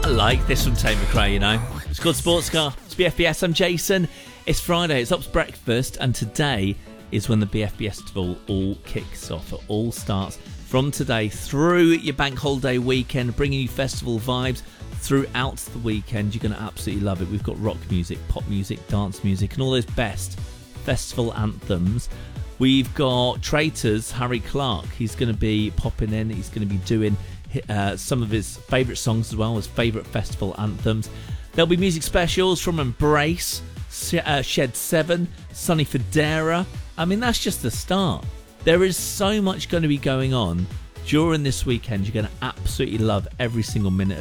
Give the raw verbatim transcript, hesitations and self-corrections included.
like this from Tate McRae, you know. It's called Sports Car. It's B F B S. I'm Jason. It's Friday. It's Ops Breakfast, and today is when the B F B S Festival all kicks off. It all starts from today through your bank holiday weekend, bringing you festival vibes throughout the weekend. You're going to absolutely love it. We've got rock music, pop music, dance music, and all those best festival anthems. We've got Traitors, Harry Clark. He's going to be popping in. He's going to be doing uh, some of his favourite songs as well as favourite festival anthems. There'll be music specials from Embrace, uh, Shed seven, Sonny Fodera. I mean, that's just the start. There is so much going to be going on during this weekend. You're going to absolutely love every single minute